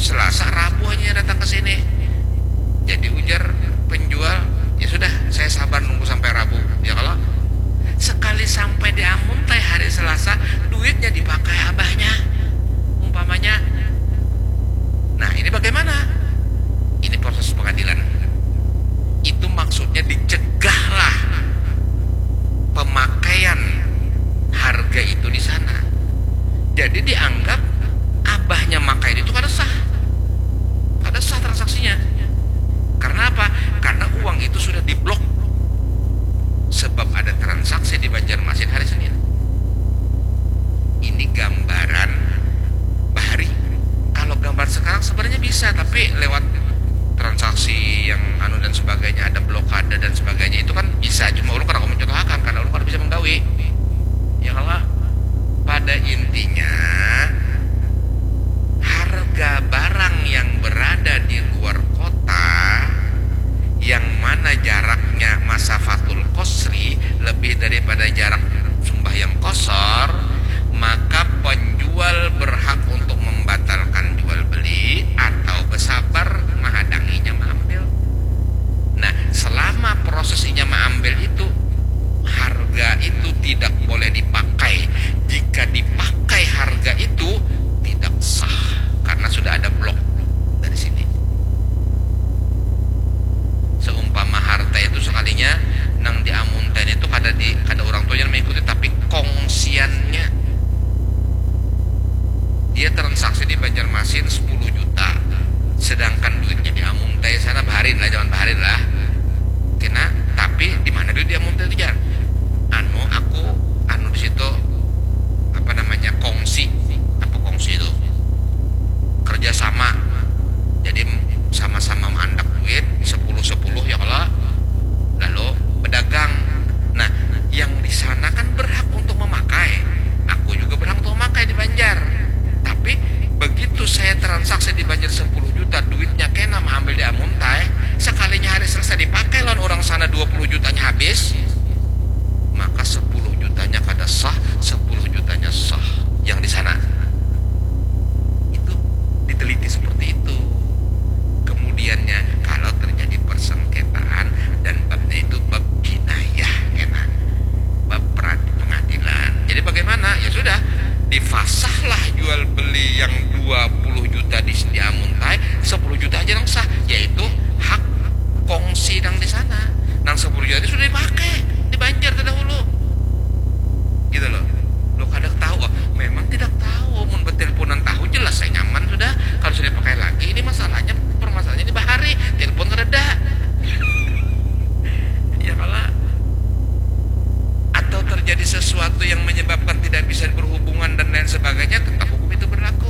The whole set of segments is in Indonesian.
Selasa, Rabu hanya datang ke sini. Jadi ujar penjual, ya sudah, saya sabar nunggu sampai Rabu. Ya kalau sekali sampai di Amuntai hari Selasa, duitnya dipakai abahnya, umpamanya. Nah, ini bagaimana? Ini proses pengadilan. Itu maksudnya dicegahlah pemakaian harga itu di sana. Jadi dianggap abahnya makai itu kada sah transaksinya. Karena apa? Karena uang itu sudah diblok sebab ada transaksi di Banjarmasin hari Senin. Ini gambaran bahari. Kalau gambar sekarang sebenarnya bisa, tapi lewat transaksi yang anu dan sebagainya, ada blokade dan sebagainya, itu kan bisa. Cuma ulun kada mencontohkan karena ulun kada bisa menggawi. Ya kalau pada intinya harga barang yang berada di luar kota yang mana jaraknya masafatul qasri lebih daripada jarak sembahyang qasar, maka penjual berhak untuk membatalkan jual beli atau bersabar menghadanginya mengambil. Nah, selama prosesnya mengambil itu, harga itu tidak boleh dipakai. Jika dipakai harga itu tidak sah karena sudah ada blok dari sini. Seumpama harta itu sekalinya nang di Amunten itu kada orang tuanya mengikuti, tapi kongsiannya. Dia transaksi di Banjarmasin 10 juta, sedangkan duitnya di Amunten sana baharin lah, jangan baharin lah. Kena, tapi di mana duit di Amunten itu jar? Aku di situ apa namanya, kongsi. Apa kongsi itu? Kerjasama. Jadi sama-sama mengandak duit 10-10 ya kalau lalu pedagang. Nah, yang di sana kan berhak untuk memakai. Aku juga berhak untuk memakai di Banjar. Tapi begitu saya transaksi di Banjar 10 juta, duitnya kena mengambil di Amuntai, sekalinya hari Selasa dipakai lawan orang sana 20 jutanya habis, maka 10 jutanya kada sah, 10 jutanya sah yang di sana. Itu diteliti seperti itu. Kemudiannya kalau terjadi persengketaan dan babnya itu bab jinayah, enak, bab pengadilan. Jadi bagaimana? Ya sudah, difasahlah jual beli yang 20 juta di Amuntai, 10 juta aja yang sah, yaitu hak kongsi yang di sana. Nang 10 juta itu sudah dipakai di Banjar terdahulu. Gitu loh. Lo kadang tahu, memang tidak tahu. Mun berteleponan tahu jelas saya nyaman sudah. Kalau sudah dipakai lagi, ini permasalahannya di bahari, telepon reda. Ya kalau atau terjadi sesuatu yang menyebabkan tidak bisa berhubungan dan lain sebagainya, tetap hukum itu berlaku.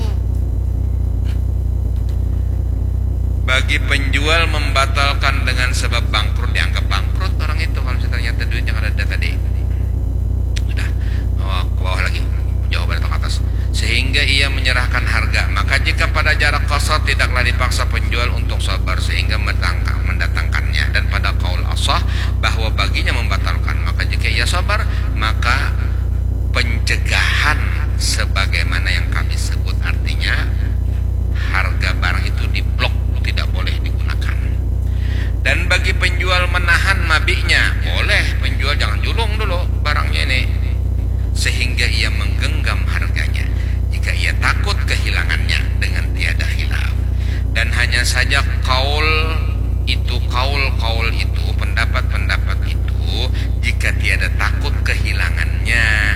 Bagi penjual membatalkan dengan sebab bangkrut, dianggap bangkrut orang itu kalau ternyata duit yang ada tadi. Sudah, ke bawah lagi, jawaban atau ke atas. Sehingga ia menyerahkan harga. Maka jika pada jarak qasar tidaklah dipaksa penjual untuk sabar sehingga mendatangkannya. Dan pada qaul ashah bahwa baginya membatalkan. Maka jika ia sabar, maka pencegahan sebagaimana yang kami sebut, artinya harga barang itu diblok, tidak boleh digunakan. Dan bagi penjual menahan mabiknya, boleh penjual jangan julung dulu barangnya ini sehingga ia menggenggam harganya jika ia takut kehilangannya dengan tiada khilaf. Dan hanya saja kaul itu, pendapat-pendapat itu jika tiada takut kehilangannya.